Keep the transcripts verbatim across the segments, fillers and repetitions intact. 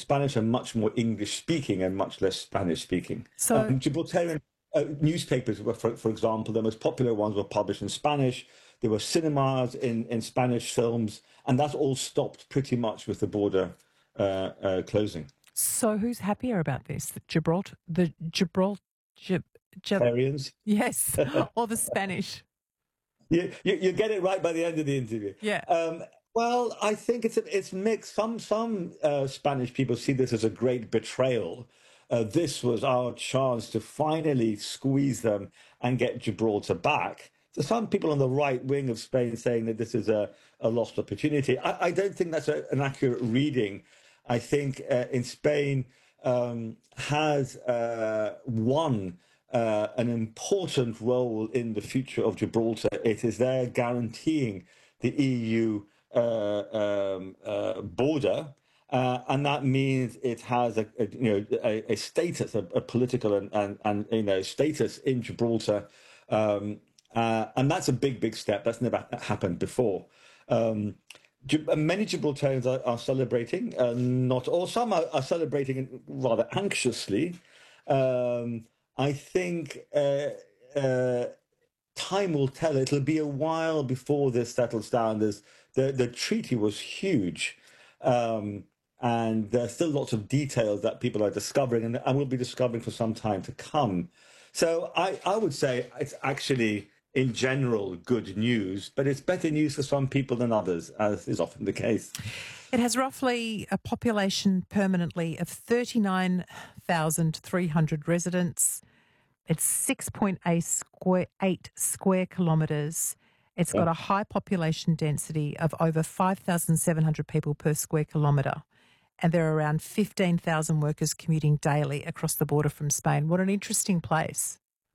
Spanish are much more English-speaking and much less Spanish-speaking. So, um, Gibraltarian uh, newspapers, were, for, for example, the most popular ones were published in Spanish. There were cinemas in, in Spanish films, and that all stopped pretty much with the border uh, uh, closing. so who's happier about this? The Gibraltar, the Gibraltar, Gib, Gib, Gibraltarians. yes, or the Spanish? You, you, you get it right by the end of the interview. Yeah. Um, well, I think it's it's mixed. Some some uh, Spanish people see this as a great betrayal. Uh, this was our chance to finally squeeze them and get Gibraltar back. So some people on the right wing of Spain saying that this is a, a lost opportunity. I, I don't think that's a, an accurate reading. I think uh, in Spain um, has uh, won uh, an important role in the future of Gibraltar. It is there guaranteeing the E U uh, um, uh, border. Uh, and that means it has a, a you know a, a status, a, a political and, and, and you know status in Gibraltar, um, uh, and that's a big big step. That's never happened before. Um, many Gibraltarians are, are celebrating, uh, not all. Some are, are celebrating rather anxiously. Um, I think uh, uh, time will tell. It'll be a while before this settles down. There's, the the treaty was huge. Um, And there's still lots of details that people are discovering and, and will be discovering for some time to come. So I, I would say it's actually, in general, good news, but it's better news for some people than others, as is often the case. It has roughly a population permanently of thirty-nine thousand three hundred residents. It's six point eight square, eight square kilometres. It's got a high population density of over five thousand seven hundred people per square kilometre. And there are around fifteen thousand workers commuting daily across the border from Spain. What an interesting place.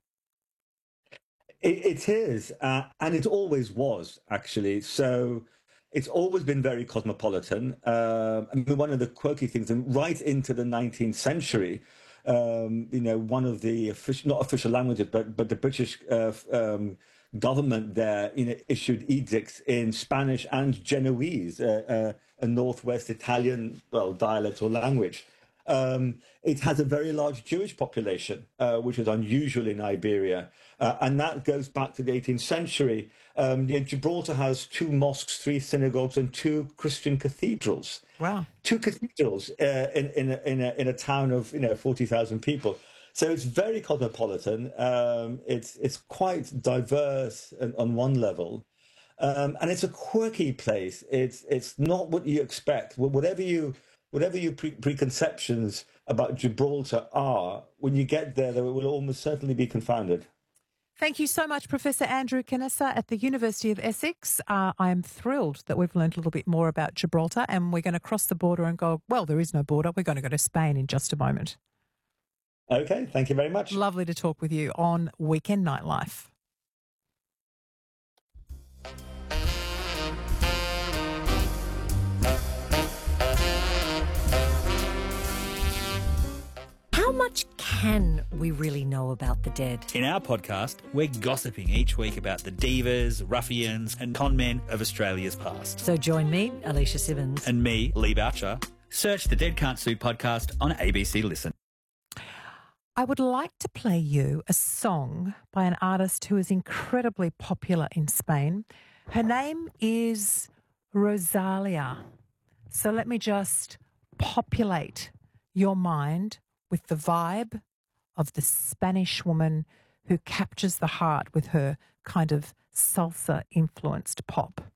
It, it is, uh, and it always was, actually. So it's always been very cosmopolitan. Uh, I mean, one of the quirky things, and right into the nineteenth century, um, you know, one of the official, not official languages, but, but the British uh, um, government there, you know, issued edicts in Spanish and Genoese, uh, uh, a Northwest Italian, well, dialect or language. Um, it has a very large Jewish population, uh, which is unusual in Iberia, uh, and that goes back to the eighteenth century. Um, you know, Gibraltar has two mosques, three synagogues, and two Christian cathedrals. Wow! Two cathedrals uh, in in a, in a in a town of you know forty thousand people. So it's very cosmopolitan. Um, it's it's quite diverse on one level, um, and it's a quirky place. It's it's not what you expect. Whatever you whatever your pre- preconceptions about Gibraltar are, when you get there, they will almost certainly be confounded. Thank you so much, Professor Andrew Canessa at the University of Essex. Uh, I am thrilled that we've learned a little bit more about Gibraltar, and we're going to cross the border and go, well, there is no border. We're going to go to Spain in just a moment. Okay, thank you very much. Lovely to talk with you on Weekend Nightlife. How much can we really know about the dead? In our podcast, we're gossiping each week about the divas, ruffians and con men of Australia's past. So join me, Alicia Simmons. And me, Lee Boucher. Search the Dead Can't Sue podcast on A B C Listen. I would like to play you a song by an artist who is incredibly popular in Spain. Her name is Rosalia. So let me just populate your mind with the vibe of the Spanish woman who captures the heart with her kind of salsa-influenced pop.